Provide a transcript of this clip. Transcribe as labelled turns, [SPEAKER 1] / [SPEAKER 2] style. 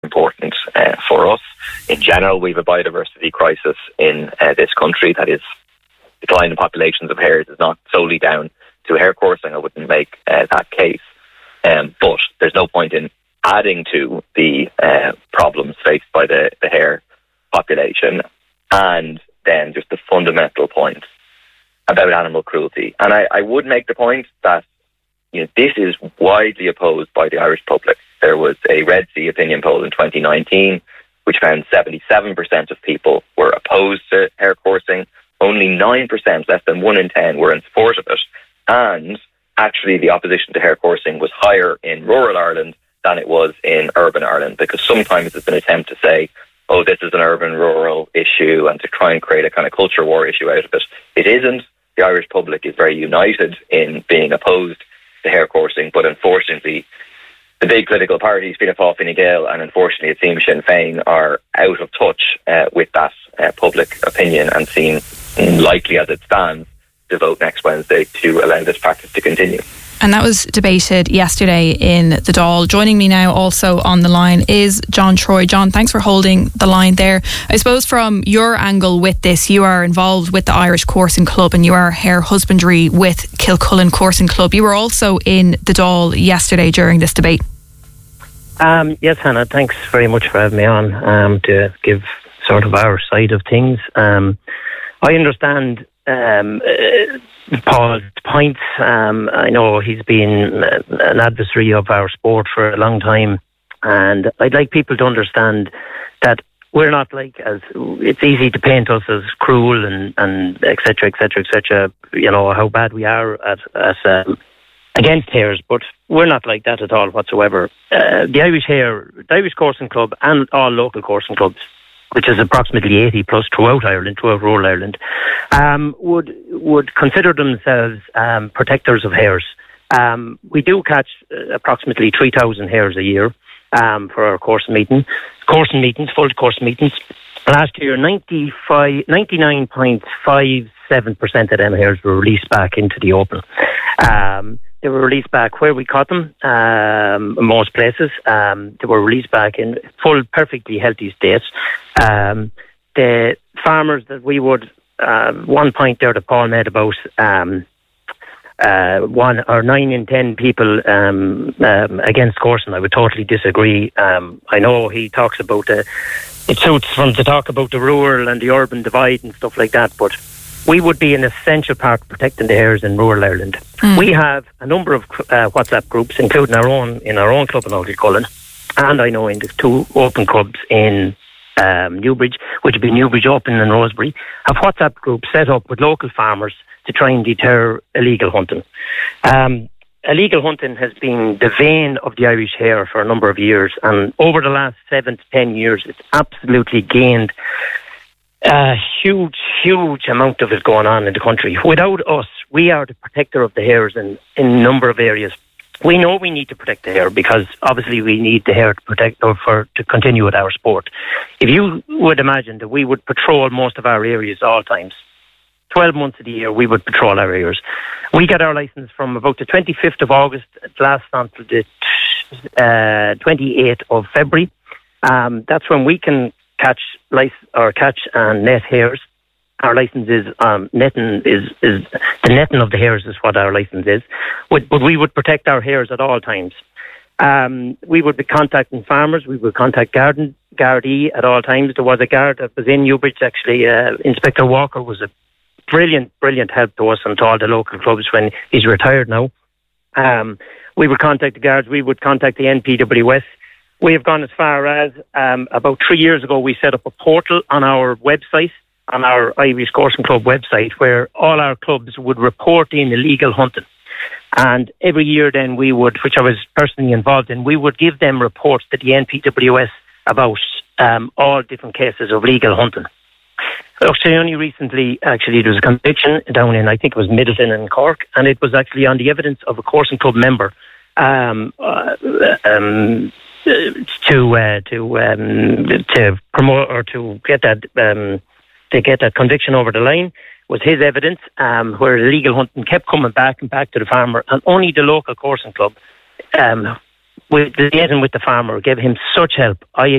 [SPEAKER 1] important for us. In general, we have a biodiversity crisis in this country. That is, decline in populations of hares is not solely down to hare coursing. I wouldn't make that case. But there's no point in adding to the problems faced by the hare population. And then just the fundamental point about animal cruelty. And I would make the point that this is widely opposed by the Irish public. There was a Red C opinion poll in 2019 which found 77% of people were opposed to hare coursing. Only 9%, less than 1 in 10, were in support of it. And actually the opposition to hare coursing was higher in rural Ireland than it was in urban Ireland, because sometimes there's been an attempt to say, oh, this is an urban-rural issue, and to try and create a kind of culture war issue out of it. It isn't. The Irish public is very united in being opposed to hare coursing, but unfortunately, the big political parties, Fianna Fáil, Fine Gael, and unfortunately it seems Sinn Féin, are out of touch with that public opinion and seem likely, as it stands, to vote next Wednesday to allow this practice to continue.
[SPEAKER 2] And that was debated yesterday in the Dáil. Joining me now also on the line is John Troy. John, thanks for holding the line there. I suppose from your angle with this, you are involved with the Irish Coursing Club and you are hare husbandry with Kilcullen Coursing Club. You were also in the Dáil yesterday during this debate.
[SPEAKER 3] Yes, Hannah, thanks very much for having me on to give sort of our side of things. I understand Paul's points. I know he's been an adversary of our sport for a long time, and I'd like people to understand that we're not it's easy to paint us as cruel and et cetera, how bad we are at against hares, but we're not like that at all whatsoever. The Irish Coursing Club and all local coursing clubs, which is approximately 80 plus throughout Ireland, throughout rural Ireland, would consider themselves protectors of hares. We do catch approximately 3,000 hares a year for our coursing meetings, full coursing meetings. Last year, 99.57% of them hares were released back into the open. They were released back where we caught them, in most places. They were released back in full, perfectly healthy states. The farmers that we would, one point there that Paul made about 1 or 9 in 10 people against coursing, I would totally disagree. I know he talks about it suits him to talk about the rural and the urban divide and stuff like that, but we would be an essential part of protecting the hares in rural Ireland. We have a number of WhatsApp groups, including in our own club in Kilcullen, and I know in the 2 open clubs in Newbridge, which would be Newbridge Open and Rosebery, have WhatsApp groups set up with local farmers to try and deter illegal hunting. Illegal hunting has been the vein of the Irish hare for a number of years, and over the last 7 to 10 years, it's absolutely gained a huge amount of it going on in the country. Without us, we are the protector of the hares in a number of areas. We know we need to protect the hare because obviously we need the hare to protect or to continue with our sport. If you would imagine that we would patrol most of our areas all times, 12 months of the year we would patrol our areas. We got our licence from about the 25th of August, it lasts until the 28th of February. That's when we can catch and net hares. Our licence is netting the netting of the hares is what our licence is. But we would protect our hares at all times. We would be contacting farmers. We would contact Gardaí at all times. There was a guard that was in Newbridge actually. Inspector Walker was a brilliant help to us and to all the local clubs when he's retired now. We would contact the guards. We would contact the NPWS. We have gone as far as about 3 years ago, we set up a portal on our website, on our Irish Coursing Club website, where all our clubs would report in illegal hunting. And every year then we would, which I was personally involved in, we would give them reports to the NPWS about all different cases of legal hunting. Actually, only recently, there was a conviction down in, I think it was Middleton in Cork, and it was actually on the evidence of a Coursing Club member to promote or to get that conviction over the line was his evidence, where illegal hunting kept coming back and back to the farmer, and only the local coursing club with the farmer, gave him such help.